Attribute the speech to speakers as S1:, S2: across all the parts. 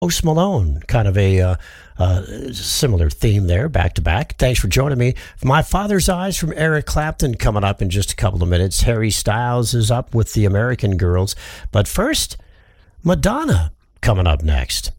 S1: Post Malone, kind of a similar theme there, back to back. Thanks for joining me. My Father's Eyes from Eric Clapton coming up in just a couple of minutes. Harry Styles is up with the American Girls. But first, Madonna coming up next.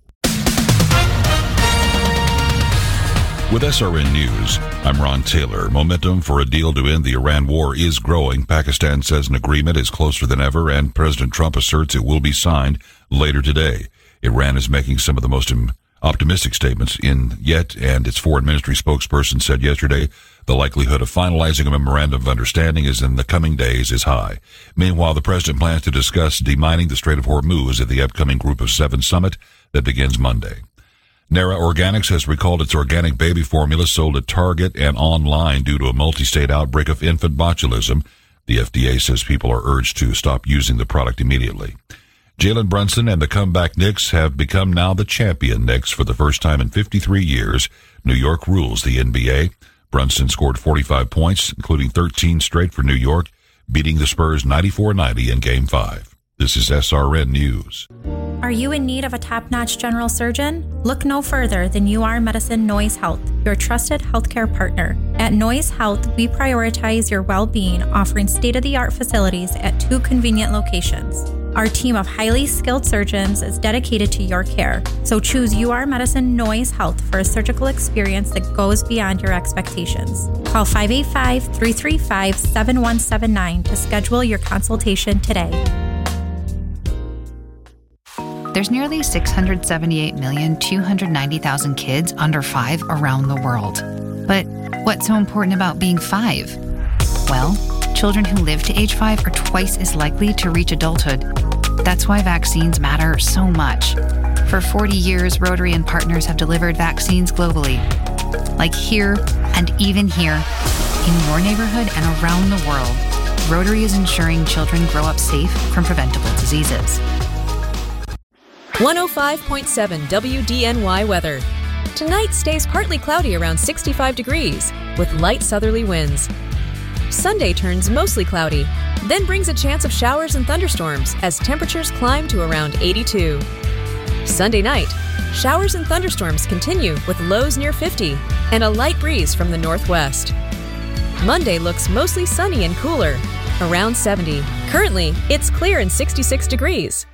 S2: With SRN News, I'm Ron Taylor. Momentum for a deal to end the Iran war is growing. Pakistan says an agreement is closer than ever, and President Trump asserts it will be signed later today. Iran is making some of the most optimistic statements in yet, and its foreign ministry spokesperson said yesterday the likelihood of finalizing a memorandum of understanding is in the coming days is high. Meanwhile, the president plans to discuss demining the Strait of Hormuz at the upcoming Group of Seven summit that begins Monday. Nara Organics has recalled its organic baby formula sold at Target and online due to a multi-state outbreak of infant botulism. The FDA says people are urged to stop using the product immediately. Jalen Brunson and the comeback Knicks have become now the champion Knicks for the first time in 53 years. New York rules the NBA. Brunson scored 45 points, including 13 straight for New York, beating the Spurs 94-90 in Game 5. This is SRN News.
S3: Are you in need of a top-notch general surgeon? Look no further than UR Medicine Noyes Health, your trusted healthcare partner. At Noyes Health, we prioritize your well-being, offering state-of-the-art facilities at 2 convenient locations. Our team of highly skilled surgeons is dedicated to your care, so choose UR Medicine Noyes Health for a surgical experience that goes beyond your expectations. Call 585-335-7179 to schedule your consultation today.
S4: There's nearly 678,290,000 kids under 5 around the world. But what's so important about being 5? Well, children who live to age 5 are twice as likely to reach adulthood. That's why vaccines matter so much. For 40 years, Rotary and partners have delivered vaccines globally. Like here and even here, in your neighborhood and around the world, Rotary is ensuring children grow up safe from preventable diseases.
S5: 105.7 WDNY weather. Tonight stays partly cloudy around 65 degrees with light southerly winds. Sunday turns mostly cloudy, then brings a chance of showers and thunderstorms as temperatures climb to around 82. Sunday night, showers and thunderstorms continue with lows near 50 and a light breeze from the northwest. Monday looks mostly sunny and cooler, around 70. Currently, it's clear and 66 degrees.